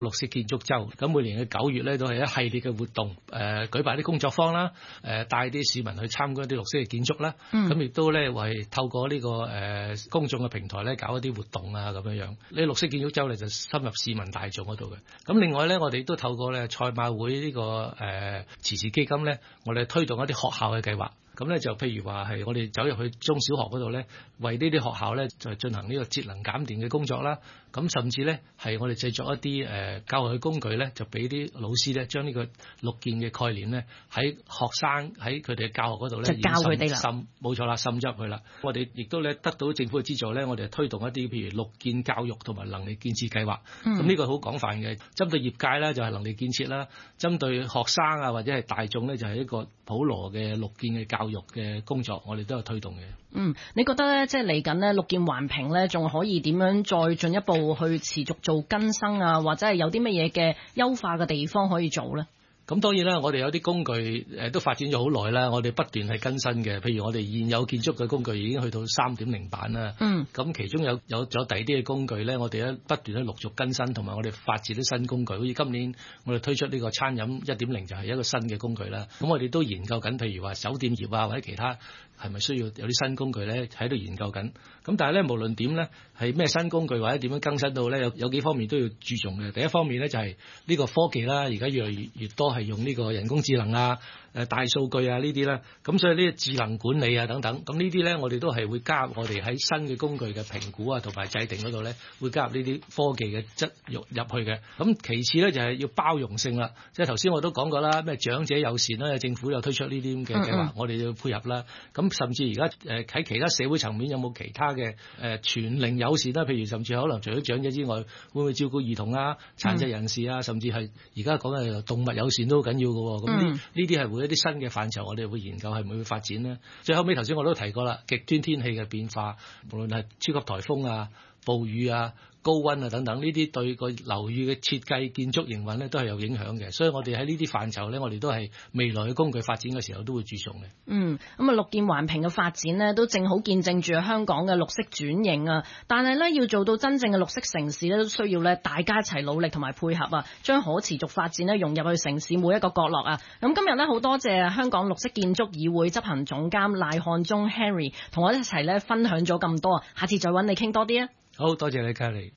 綠色建築周，咁每年嘅9月咧都係一系列嘅活動，舉辦啲工作坊啦，帶啲市民去參觀一啲綠色嘅建築啦，咁亦都咧為透過呢個公眾嘅平台咧搞一啲活動啊咁樣樣。呢綠色建築周咧就深入市民大眾嗰度嘅。咁另外咧，我哋都透過咧賽馬會呢個慈善基金咧，我哋推動一啲學校嘅計劃。咁咧就譬如話係我哋走入去中小學嗰度咧，為呢啲學校咧就進行呢個節能減電嘅工作啦。咁甚至咧係我哋製作一啲教學嘅工具咧，就俾啲老師咧將呢個綠建嘅概念咧喺學生喺佢哋嘅教學嗰度咧， 就教佢哋啦。 冇錯啦，滲入去啦。我哋亦都咧得到政府嘅資助咧，我哋推動一啲譬如綠建教育同埋能力建設計劃。咁呢個好廣泛嘅，針對業界咧就係能力建設啦，針對學生啊或者係大眾咧就係一個普羅嘅綠建嘅教育嘅工作，我哋都有推動嘅。 你覺得咧，即係嚟緊咧綠建環評咧，仲可以點樣再進一步去持續做更新啊？或者係有啲乜嘢嘅優化嘅地方可以做咧？ 咁當然啦，我哋有啲工具都發展咗好耐啦，我哋不斷係更新嘅。譬如我哋現有建築嘅工具已經去到3.0版啦。咁其中有第二啲嘅工具咧，我哋咧不斷咧陸續更新，同埋我哋發展啲新工具。好似今年我哋推出呢個餐飲 1.0 就係一個新嘅工具啦。咁我哋都研究緊，譬如話酒店業啊或者其他係咪需要有啲新工具咧，喺度研究緊。咁但係咧無論點咧，係咩新工具或者點樣更新到咧，有幾方面都要注重嘅。第一方面咧就係呢個科技啦，而家越嚟越多係用呢個人工智能啊、大數據啊呢啲啦。咁所以呢個智能管理啊等等，咁呢啲咧我哋都係會加入我哋喺新嘅工具嘅評估啊同埋制定嗰度咧，會加入呢啲科技嘅質入去嘅。咁其次咧就係要包容性啦，即係頭先我都講過啦，咩長者友善啦，政府又推出呢啲咁嘅計劃，我哋要配合啦。咁甚至而家喺其他社會層面有冇其他嘅全齡友善啦？譬如甚至可能除咗長者之外，會唔會照顧兒童啊、殘疾人士啊，甚至係而家講嘅動物友善都好緊要嘅。咁呢啲係會一啲新嘅範疇，我哋會研究係咪會發展呢？最後尾頭先我都提過啦，極端天氣嘅變化，無論係超級颱風啊、暴雨啊、高溫啊等等，呢啲對個樓宇嘅設計、建築營運咧都係有影響嘅，所以我哋喺呢啲範疇咧，我哋都係未來嘅工具發展嘅時候都會注重嘅。 咁綠建環評嘅發展呢，都正好見證住香港嘅綠色轉型啊！但係咧，要做到真正嘅綠色城市咧，都需要咧大家一齊努力同埋配合啊，將可持續發展咧融入去城市每一個角落啊！咁今日咧好多謝香港綠色建築議會執行總監賴漢忠 Henry 同我一齊咧分享咗咁多，下次再揾你傾多啲啊！ 好多謝你，嘉莉。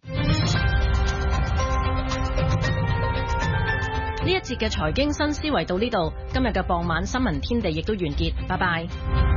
呢一節嘅財經新思維到呢度，今日嘅傍晚新聞天地亦都完結，拜拜。